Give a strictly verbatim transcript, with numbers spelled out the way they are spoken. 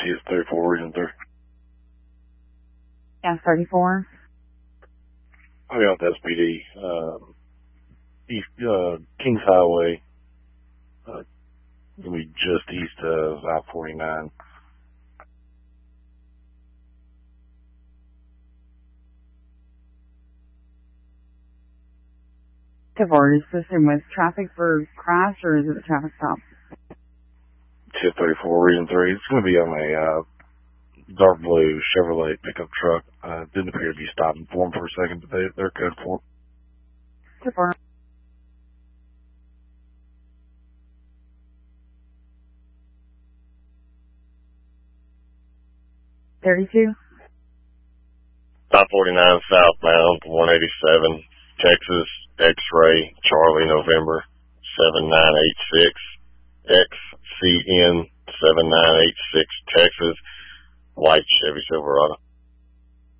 T S thirty-four, Region three. Gas thirty-four. I got the S P D. Um, East, uh, Kings Highway. Uh, gonna be just east of I forty-nine. Tavard, is this in with traffic for crash or is it a traffic stop? T S thirty-four, Region three. It's gonna be on a, uh, dark blue Chevrolet pickup truck. Uh, didn't appear to be stopping for them for a second, but they, they're good for it. Tavard. thirty-two. I forty-nine southbound, one eighty-seven, Texas, X-ray, Charlie, November, seven nine eight six, X C N seven nine eight six, Texas, white Chevy Silverado.